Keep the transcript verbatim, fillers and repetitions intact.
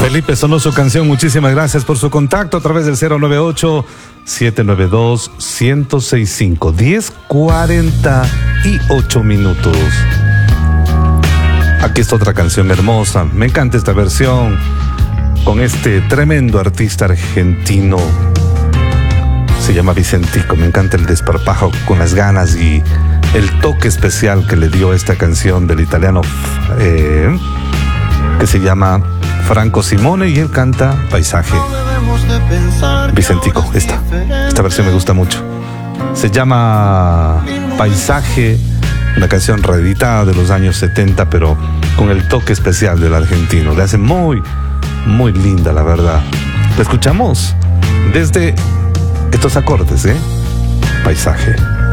Felipe sonó su canción, muchísimas gracias por su contacto a través del cero nueve ocho, siete nueve dos, uno cero seis cinco, diez cuarenta y ocho minutos. Aquí está otra canción hermosa, me encanta esta versión con este tremendo artista argentino. Se llama Vicentico, me encanta el desparpajo con las ganas y el toque especial que le dio esta canción del italiano eh, que se llama Franco Simone, y él canta Paisaje. Vicentico, esta, esta versión me gusta mucho. Se llama Paisaje, una canción reeditada de los años setenta, pero con el toque especial del argentino. Le hace muy, muy linda, la verdad. La escuchamos desde estos acordes, ¿eh? Paisaje.